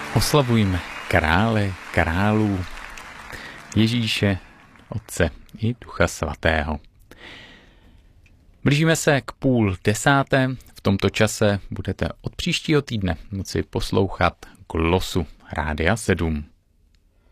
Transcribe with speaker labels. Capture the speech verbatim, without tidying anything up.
Speaker 1: Oslavujme krále králů, Ježíše, Otce i Ducha Svatého. Blížíme se k půl desáté. V tomto čase budete od příštího týdne moci poslouchat Glosu Rádia sedm.